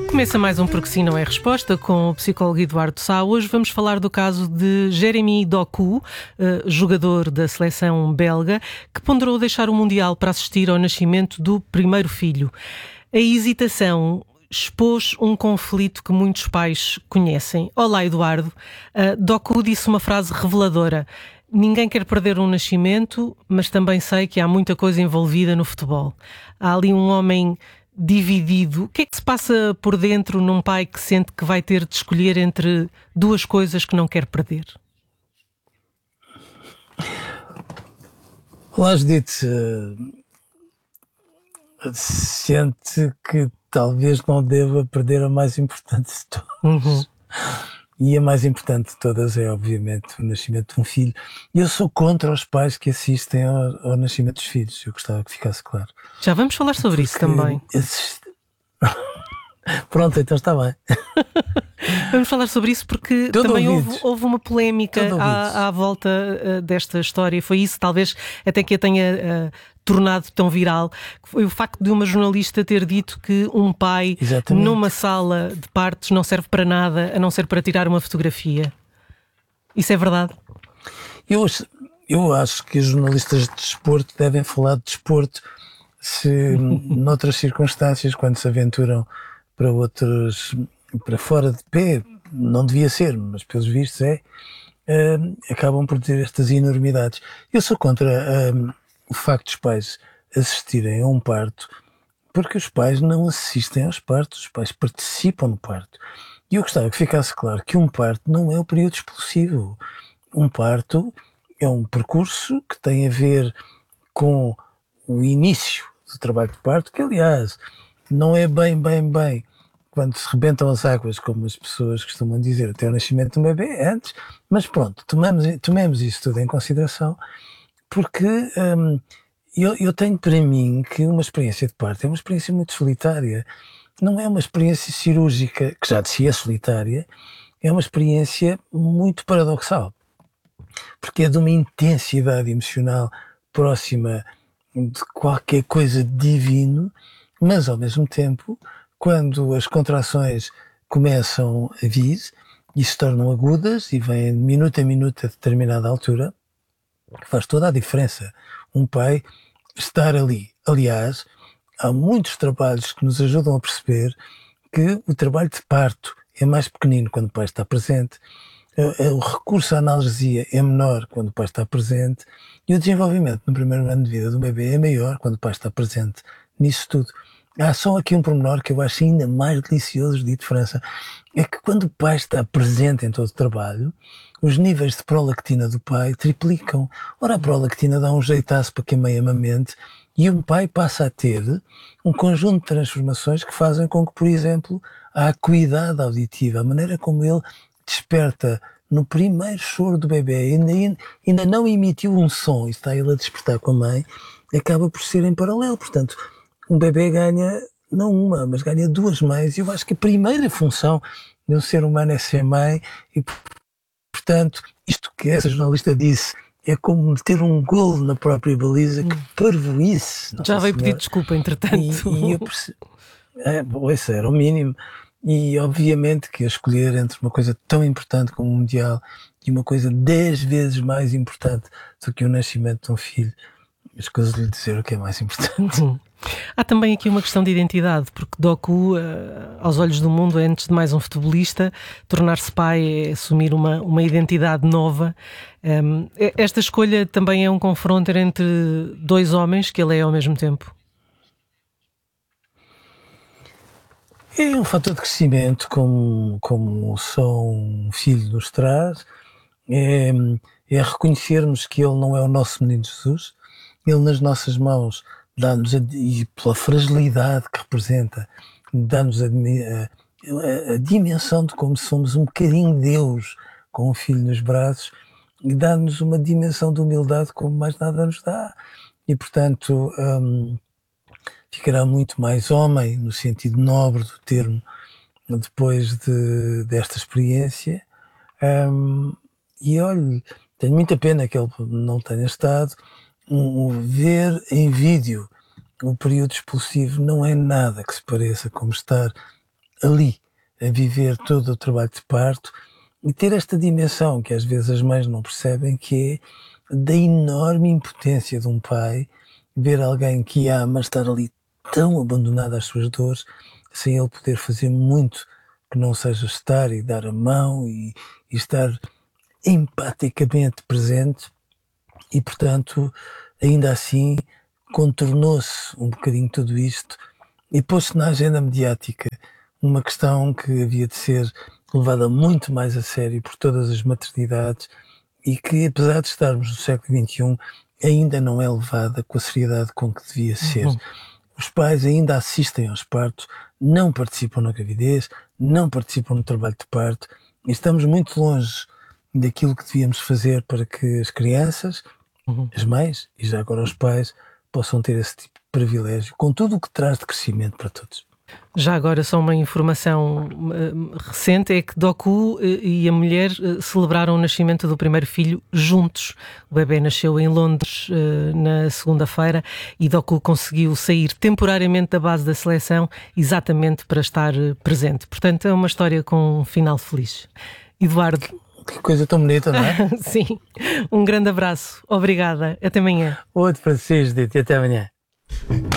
Começa mais um Porque Sim Não É Resposta com o psicólogo Eduardo Sá. Hoje vamos falar do caso de Jérémy Doku, jogador da seleção belga, que ponderou deixar o Mundial para assistir ao nascimento do primeiro filho. A hesitação expôs um conflito que muitos pais conhecem. Olá, Eduardo. Doku disse uma frase reveladora: ninguém quer perder um nascimento, mas também sei que há muita coisa envolvida no futebol. Há ali um homem dividido. O que é que se passa por dentro num pai que sente que vai ter de escolher entre duas coisas que não quer perder? Olá, Judite. Sente que talvez não deva perder a mais importante de todas. E a mais importante de todas é, obviamente, o nascimento de um filho. E eu sou contra os pais que assistem ao nascimento dos filhos. Eu gostava que ficasse claro. Já vamos falar sobre isso também. Pronto, então está bem. Vamos falar sobre isso porque Todo também ouvidos. houve uma polémica à volta desta história. Foi isso, talvez, até que a tenha tornado tão viral. Foi o facto de uma jornalista ter dito que um pai, Exatamente, numa sala de partos, não serve para nada, a não ser para tirar uma fotografia. Isso é verdade? Eu acho que os jornalistas de desporto devem falar de desporto se, noutras circunstâncias, quando se aventuram para outros, para fora de pé, não devia ser, mas pelos vistos acabam por ter estas enormidades. Eu sou contra o facto dos pais assistirem a um parto, porque os pais não assistem aos partos, os pais participam no parto. E eu gostava que ficasse claro que um parto não é o período explosivo. Um parto é um percurso que tem a ver com o início do trabalho de parto, que aliás não é bem quando se rebentam as águas, como as pessoas costumam dizer, até o nascimento de um bebê, é antes, mas pronto, tomemos isso tudo em consideração, porque eu tenho para mim que uma experiência de parto é uma experiência muito solitária, não é uma experiência cirúrgica, que já de si é solitária, é uma experiência muito paradoxal, porque é de uma intensidade emocional próxima de qualquer coisa de divino, mas ao mesmo tempo, quando as contrações começam a vir e se tornam agudas e vêm de minuto a minuto a determinada altura, faz toda a diferença um pai estar ali. Aliás, há muitos trabalhos que nos ajudam a perceber que o trabalho de parto é mais pequenino quando o pai está presente, o recurso à analgesia é menor quando o pai está presente e o desenvolvimento no primeiro ano de vida do bebê é maior quando o pai está presente nisso tudo. Há só aqui um pormenor que eu acho ainda mais delicioso de diferença, é que quando o pai está presente em todo o trabalho, os níveis de prolactina do pai triplicam. Ora, a prolactina dá um jeitaço para quem meio amamente e um pai passa a ter um conjunto de transformações que fazem com que, por exemplo, a acuidade auditiva, a maneira como ele desperta no primeiro choro do bebê, ainda não emitiu um som e está ele a despertar com a mãe, acaba por ser em paralelo. Portanto, um bebê ganha, não uma, mas ganha duas mães. E eu acho que a primeira função de um ser humano é ser mãe e, portanto, isto que essa jornalista disse é como meter um golo na própria baliza, que parvoíce. Já veio pedir desculpa, entretanto. E eu percebi, isso era o mínimo. E obviamente que a escolher entre uma coisa tão importante como o Mundial e uma coisa 10 vezes mais importante do que o nascimento de um filho, as coisas de lhe dizer o que é mais importante. Há também aqui uma questão de identidade, porque Doku, aos olhos do mundo, é antes de mais um futebolista. Tornar-se pai é assumir uma identidade nova. Esta escolha também é um confronto entre dois homens que ele é ao mesmo tempo. É um fator de crescimento, como só um filho nos traz. É reconhecermos que ele não é o nosso menino Jesus. Ele nas nossas mãos dá-nos, e pela fragilidade que representa, dá-nos a dimensão de como somos um bocadinho Deus com um filho nos braços, e dá-nos uma dimensão de humildade como mais nada nos dá. E, portanto, ficará muito mais homem, no sentido nobre do termo, depois desta experiência. E olha, tenho muita pena que ele não tenha estado. Ver em vídeo o período expulsivo não é nada que se pareça como estar ali a viver todo o trabalho de parto e ter esta dimensão que às vezes as mães não percebem, que é da enorme impotência de um pai ver alguém que ama estar ali tão abandonado às suas dores, sem ele poder fazer muito que não seja estar e dar a mão e estar empaticamente presente. E, portanto, ainda assim, contornou-se um bocadinho tudo isto e pôs-se na agenda mediática uma questão que havia de ser levada muito mais a sério por todas as maternidades e que, apesar de estarmos no século XXI, ainda não é levada com a seriedade com que devia ser. Os pais ainda assistem aos partos, não participam na gravidez, não participam no trabalho de parto e estamos muito longe daquilo que devíamos fazer para que as crianças, as mães e já agora os pais possam ter esse tipo de privilégio, com tudo o que traz de crescimento para todos. Já agora, só uma informação recente, é que Doku e a mulher celebraram o nascimento do primeiro filho juntos. O bebê nasceu em Londres na segunda-feira e Doku conseguiu sair temporariamente da base da seleção exatamente para estar presente. Portanto, é uma história com um final feliz. Eduardo. Que coisa tão bonita, não é? Sim. Um grande abraço. Obrigada. Até amanhã. Outro para si, Judite, e até amanhã.